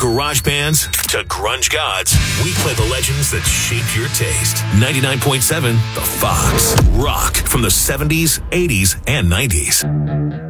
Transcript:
garage bands to grunge gods, we play the legends that shaped your taste. 99.7 The Fox. Rock from the 70s, 80s, and 90s.